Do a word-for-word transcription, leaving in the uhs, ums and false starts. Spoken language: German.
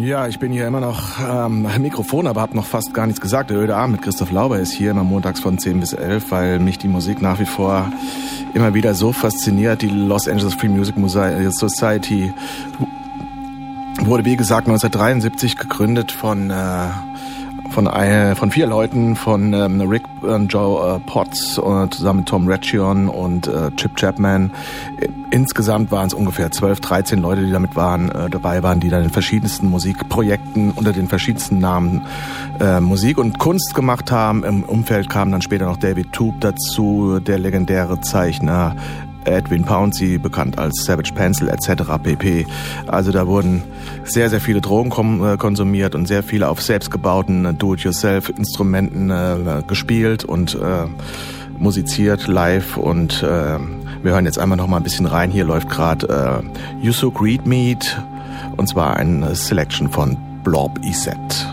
Ja, ich bin hier immer noch ähm, am Mikrofon, aber habe noch fast gar nichts gesagt. Der öde Abend mit Christoph Lauber ist hier immer montags von zehn bis elf, weil mich die Musik nach wie vor immer wieder so fasziniert. Die Los Angeles Free Music Society wurde, wie gesagt, neunzehnhundertdreiundsiebzig gegründet von äh, von ein, von vier Leuten, von ähm, Rick und Joe äh, Potts äh, zusammen mit Tom Retchion und äh, Chip Chapman. Insgesamt waren es ungefähr zwölf, dreizehn Leute, die damit waren, äh, dabei waren, die dann in verschiedensten Musikprojekten unter den verschiedensten Namen äh, Musik und Kunst gemacht haben. Im Umfeld kam dann später noch David Toop dazu, der legendäre Zeichner Edwin Pouncey, bekannt als Savage Pencil et cetera pp. Also da wurden sehr, sehr viele Drogen kom- äh, konsumiert und sehr viele auf selbstgebauten äh, Do-it-yourself-Instrumenten äh, gespielt und äh, musiziert live. Und äh, wir hören jetzt einmal noch mal ein bisschen rein. Hier läuft gerade äh, You So Greet Meat, und zwar eine Selection von Blob Iset.